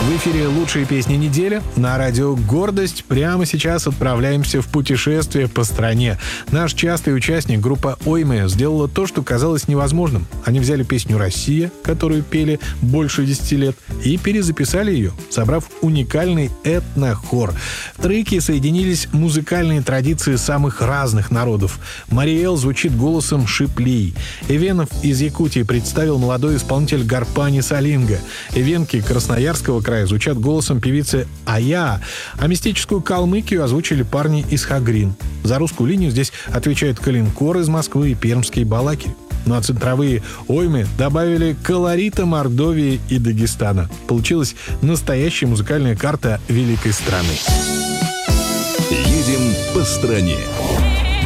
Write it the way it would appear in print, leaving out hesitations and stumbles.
В эфире «Лучшие песни недели» на радио «Гордость». Прямо сейчас отправляемся в путешествие по стране. Наш частый участник, группа «Ойме», сделала то, что казалось невозможным. Они взяли песню «Россия», которую пели больше 10 лет, и перезаписали ее, собрав уникальный этнохор. В треке соединились музыкальные традиции самых разных народов. Мариэл звучит голосом Шипли. Эвенов из Якутии представил молодой исполнитель Гарпани Салинга. Эвенки Красноярского края звучат голосом певицы Ая, а мистическую Калмыкию озвучили парни из Хагрин. За русскую линию здесь отвечают Калинкор из Москвы и пермский Балакирь. Ну а центровые оймы добавили колорита Мордовии и Дагестана. Получилась настоящая музыкальная карта великой страны. Едем по стране.